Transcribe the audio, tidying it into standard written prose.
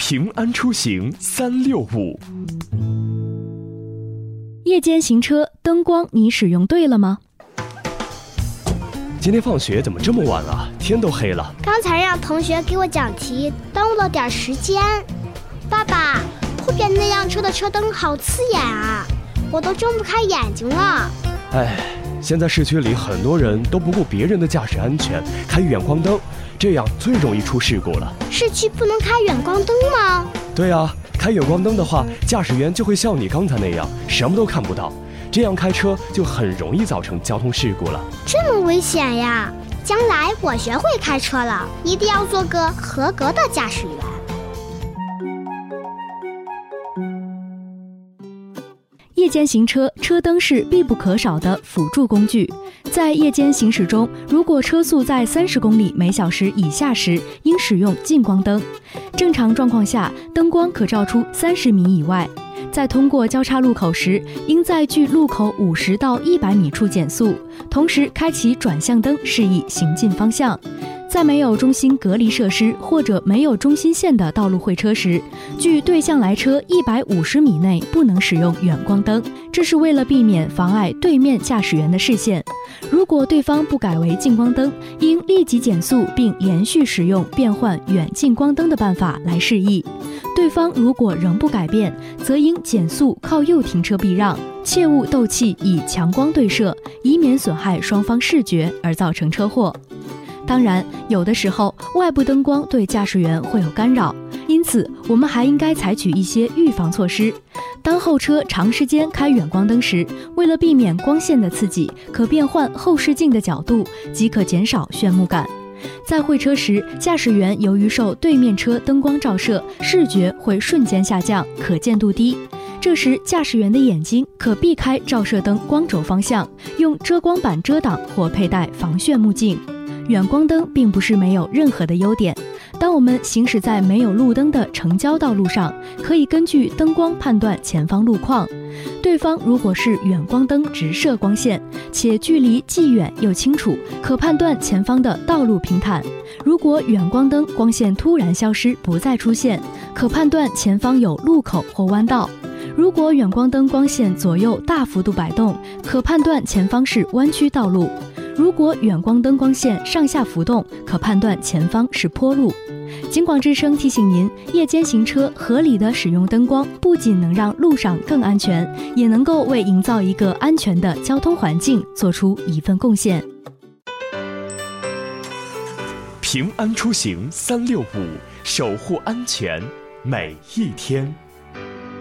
平安出行365。 夜间行车灯光你使用对了吗？ 今天放学怎么这么晚了？天都黑了。 刚才让同学给我讲题，耽误了点时间。爸爸，后边那辆车的车灯好刺眼啊，我都睁不开眼睛了。 现在市区里很多人都不顾别人的驾驶安全，开远光灯，这样最容易出事故了。 市区不能开远光灯吗？ 对啊，开远光灯的话，驾驶员就会像你刚才那样什么都看不到，这样开车就很容易造成交通事故了。 这么危险呀！将来我学会开车了，一定要做个合格的驾驶员。 夜间行车，车灯是必不可少的辅助工具。在夜间行驶中，如果车速在30公里每小时以下时，应使用近光灯。正常状况下，灯光可照出30米以外。在通过交叉路口时，应在距路口50到100米处减速，同时开启转向灯，示意行进方向。在没有中心隔离设施或者没有中心线的道路会车时，距对向来车150米内不能使用远光灯，这是为了避免妨碍对面驾驶员的视线。如果对方不改为近光灯，应立即减速并连续使用变换远近光灯的办法来示意。对方如果仍不改变，则应减速靠右停车避让，切勿斗气以强光对射，以免损害双方视觉而造成车祸。当然，有的时候外部灯光对驾驶员会有干扰，因此我们还应该采取一些预防措施。当后车长时间开远光灯时，为了避免光线的刺激，可变换后视镜的角度，即可减少眩目感。在会车时，驾驶员由于受对面车灯光照射，视觉会瞬间下降，可见度低。这时，驾驶员的眼睛可避开照射灯光轴方向，用遮光板遮挡或佩戴防眩目镜。远光灯并不是没有任何的优点。当我们行驶在没有路灯的城郊道路上，可以根据灯光判断前方路况。对方如果是远光灯直射光线，且距离既远又清楚，可判断前方的道路平坦。如果远光灯光线突然消失，不再出现，可判断前方有路口或弯道。如果远光灯光线左右大幅度摆动，可判断前方是弯曲道路。如果远光灯光线上下浮动，可判断前方是坡路。警广之声提醒您，夜间行车合理的使用灯光，不仅能让路上更安全，也能够为营造一个安全的交通环境做出一份贡献。 平安出行365，守护安全每一天。